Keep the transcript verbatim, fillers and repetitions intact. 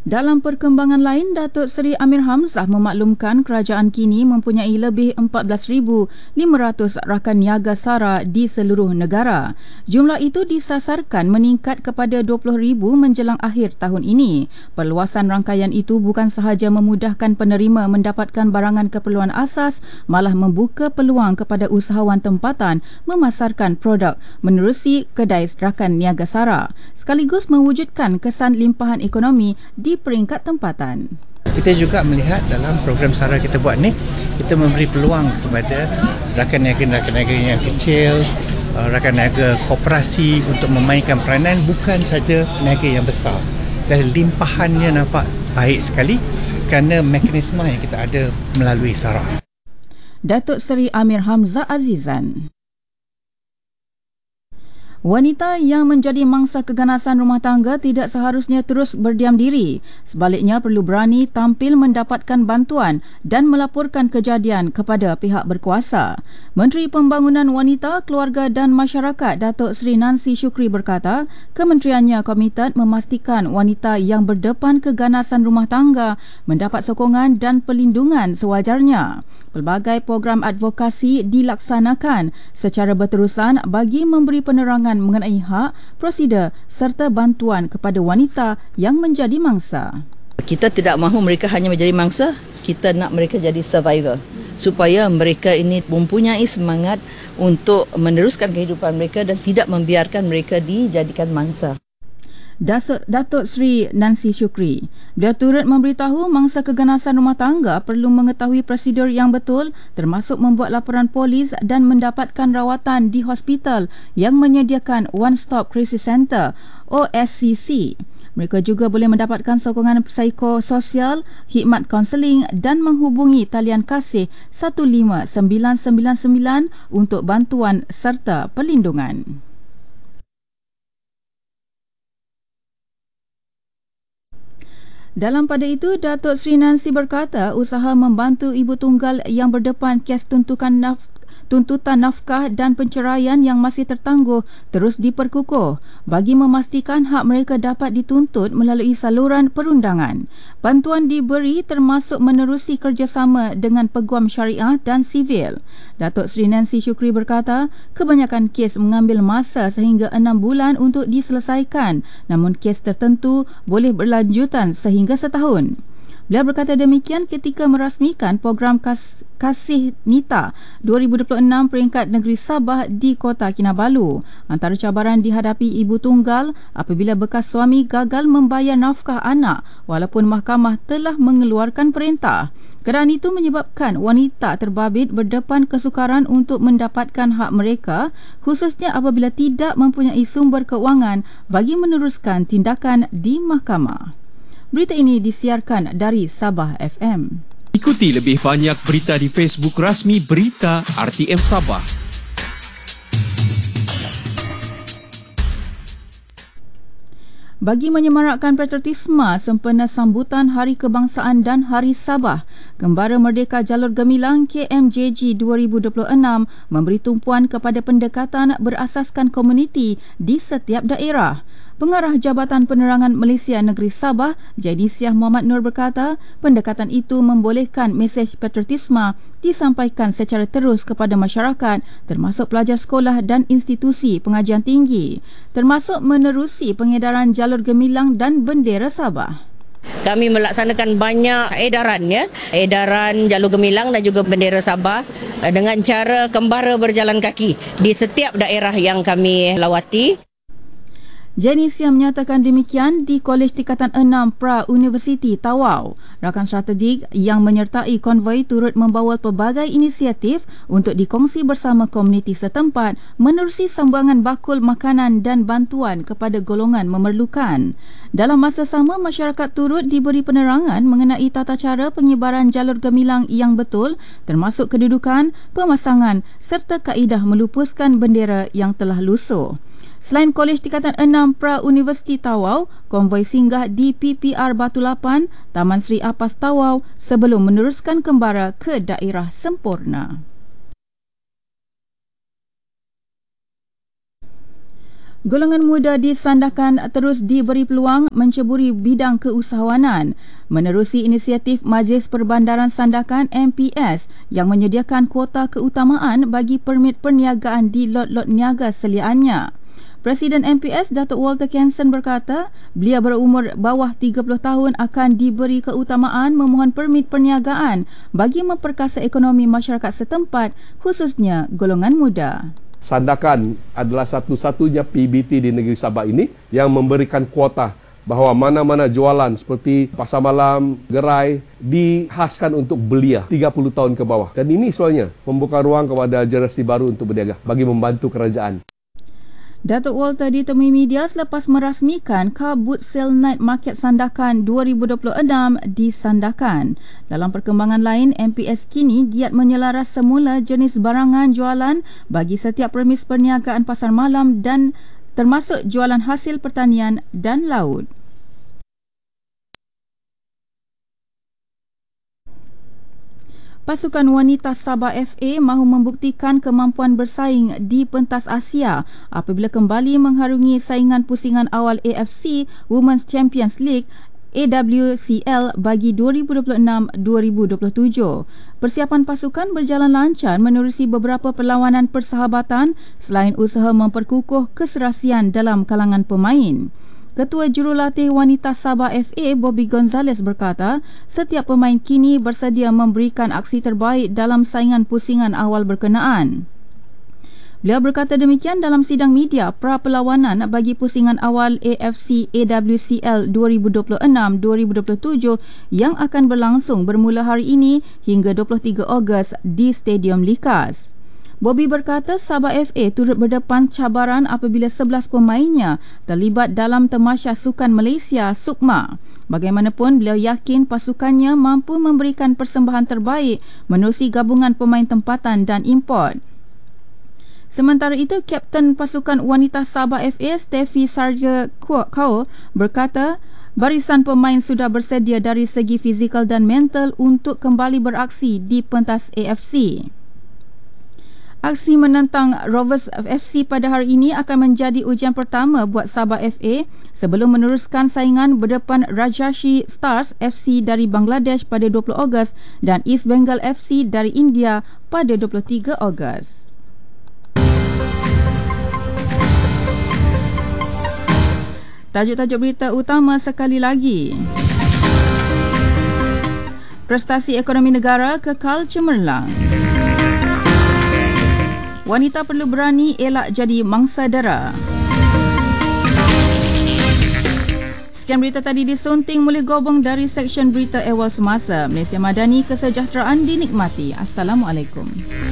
Dalam perkembangan lain, Datuk Seri Amir Hamzah memaklumkan kerajaan kini mempunyai lebih empat belas ribu lima ratus rakan niaga SARA di seluruh negara. Jumlah itu disasarkan meningkat kepada dua puluh ribu menjelang akhir tahun ini. Perluasan rangkaian itu bukan sahaja memudahkan penerima mendapatkan barangan keperluan asas, malah membuka peluang kepada usahawan tempatan memasarkan produk menerusi kedai rakan niaga SARA, sekaligus mewujudkan kesan limpahan ekonomi di peringkat tempatan. Kita juga melihat dalam program SARA kita buat ni, kita memberi peluang kepada rakan niaga-rakan niaga yang kecil, rakan niaga koperasi untuk memainkan peranan, bukan saja niaga yang besar. Dan limpahannya nampak baik sekali kerana mekanisme yang kita ada melalui SARA. Datuk Seri Amir Hamzah Azizan. Wanita yang menjadi mangsa keganasan rumah tangga tidak seharusnya terus berdiam diri. Sebaliknya perlu berani tampil mendapatkan bantuan dan melaporkan kejadian kepada pihak berkuasa. Menteri Pembangunan Wanita, Keluarga dan Masyarakat Datuk Seri Nancy Shukri berkata, kementeriannya komited memastikan wanita yang berdepan keganasan rumah tangga mendapat sokongan dan perlindungan sewajarnya. Pelbagai program advokasi dilaksanakan secara berterusan bagi memberi penerangan mengenai hak, prosedur serta bantuan kepada wanita yang menjadi mangsa. Kita tidak mahu mereka hanya menjadi mangsa, kita nak mereka jadi survivor supaya mereka ini mempunyai semangat untuk meneruskan kehidupan mereka dan tidak membiarkan mereka dijadikan mangsa. Datuk Seri Nancy Shukri, dia turut memberitahu mangsa keganasan rumah tangga perlu mengetahui prosedur yang betul, termasuk membuat laporan polis dan mendapatkan rawatan di hospital yang menyediakan One Stop Crisis Center O S C C. Mereka juga boleh mendapatkan sokongan psikososial, khidmat kaunseling dan menghubungi talian kasih satu lima sembilan sembilan sembilan untuk bantuan serta perlindungan. Dalam pada itu, Datuk Seri Nancy berkata usaha membantu ibu tunggal yang berdepan kes tuntutan naf- tuntutan nafkah dan penceraian yang masih tertangguh terus diperkukuh bagi memastikan hak mereka dapat dituntut melalui saluran perundangan. Bantuan diberi termasuk menerusi kerjasama dengan peguam syariah dan sivil. Datuk Seri Nancy Shukri berkata, kebanyakan kes mengambil masa sehingga enam bulan untuk diselesaikan, namun kes tertentu boleh berlanjutan sehingga setahun. Beliau berkata demikian ketika merasmikan program Kas- Kasih Nita dua ribu dua puluh enam peringkat negeri Sabah di Kota Kinabalu. Antara cabaran dihadapi ibu tunggal apabila bekas suami gagal membayar nafkah anak walaupun mahkamah telah mengeluarkan perintah. Keadaan itu menyebabkan wanita terbabit berdepan kesukaran untuk mendapatkan hak mereka, khususnya apabila tidak mempunyai sumber keuangan bagi meneruskan tindakan di mahkamah. Berita ini disiarkan dari Sabah F M. Ikuti lebih banyak berita di Facebook rasmi Berita R T M Sabah. Bagi menyemarakkan patriotisme sempena sambutan Hari Kebangsaan dan Hari Sabah, Gembara Merdeka Jalur Gemilang K M J G dua ribu dua puluh enam memberi tumpuan kepada pendekatan berasaskan komuniti di setiap daerah. Pengarah Jabatan Penerangan Malaysia Negeri Sabah, Jaidisiah Muhammad Nur berkata, pendekatan itu membolehkan mesej patriotisme disampaikan secara terus kepada masyarakat, termasuk pelajar sekolah dan institusi pengajian tinggi, termasuk menerusi pengedaran jalur gemilang dan bendera Sabah. Kami melaksanakan banyak edaran ya, edaran jalur gemilang dan juga bendera Sabah dengan cara kembara berjalan kaki di setiap daerah yang kami lawati. Jaidisiah menyatakan demikian di Kolej Tingkatan enam Pra-Universiti Tawau. Rakan strategik yang menyertai konvoi turut membawa pelbagai inisiatif untuk dikongsi bersama komuniti setempat menerusi sumbangan bakul makanan dan bantuan kepada golongan memerlukan. Dalam masa sama, masyarakat turut diberi penerangan mengenai tata cara penyebaran jalur gemilang yang betul, termasuk kedudukan, pemasangan serta kaedah melupuskan bendera yang telah lusuh. Selain Kolej Tingkatan enam Pra-Universiti Tawau, konvoi singgah di P P R Batu Lapan, Taman Sri Apas Tawau sebelum meneruskan kembara ke daerah sempurna. Golongan muda di Sandakan terus diberi peluang menceburi bidang keusahawanan menerusi inisiatif Majlis Perbandaran Sandakan M P S yang menyediakan kuota keutamaan bagi permit perniagaan di lot-lot niaga seliaannya. Presiden M P S Datuk Walter Kenson berkata belia berumur bawah tiga puluh tahun akan diberi keutamaan memohon permit perniagaan bagi memperkasa ekonomi masyarakat setempat, khususnya golongan muda. Sandakan adalah satu-satunya P B T di negeri Sabah ini yang memberikan kuota bahawa mana-mana jualan seperti pasar malam, gerai dihaskan untuk belia tiga puluh tahun ke bawah. Dan ini soalnya membuka ruang kepada generasi baru untuk berniaga bagi membantu kerajaan. Datuk Walter ditemui media selepas merasmikan Car Boot Sale Night Market Sandakan dua ribu dua puluh enam di Sandakan. Dalam perkembangan lain, M P S kini giat menyelaras semula jenis barangan jualan bagi setiap premis perniagaan pasar malam dan termasuk jualan hasil pertanian dan laut. Pasukan wanita Sabah F A mahu membuktikan kemampuan bersaing di pentas Asia apabila kembali mengharungi saingan pusingan awal A F C Women's Champions League A W C L bagi dua ribu dua puluh enam dua ribu dua puluh tujuh. Persiapan pasukan berjalan lancar menerusi beberapa perlawanan persahabatan selain usaha memperkukuh keserasian dalam kalangan pemain. Ketua Jurulatih Wanita Sabah F A Bobby Gonzalez berkata, setiap pemain kini bersedia memberikan aksi terbaik dalam saingan pusingan awal berkenaan. Beliau berkata demikian dalam sidang media pra-perlawanan bagi pusingan awal A F C A W C L dua ribu dua puluh enam dua ribu dua puluh tujuh yang akan berlangsung bermula hari ini hingga dua puluh tiga Ogos di Stadium Likas. Bobby berkata Sabah F A turut berdepan cabaran apabila sebelas pemainnya terlibat dalam Tamasya Sukan Malaysia SUKMA. Bagaimanapun, beliau yakin pasukannya mampu memberikan persembahan terbaik menerusi gabungan pemain tempatan dan import. Sementara itu, Kapten Pasukan Wanita Sabah F A Steffi Sarja Kau berkata barisan pemain sudah bersedia dari segi fizikal dan mental untuk kembali beraksi di pentas A F C. Aksi menentang Rovers F C pada hari ini akan menjadi ujian pertama buat Sabah F A sebelum meneruskan saingan berdepan Rajashree Stars F C dari Bangladesh pada dua puluh Ogos dan East Bengal F C dari India pada dua puluh tiga Ogos. Tajuk-tajuk berita utama sekali lagi. Prestasi ekonomi negara kekal cemerlang. Wanita perlu berani elak jadi mangsa dara. Sekian berita tadi disunting mulai gobong dari Seksyen Berita Awal Semasa. Malaysia Madani, kesejahteraan dinikmati. Assalamualaikum.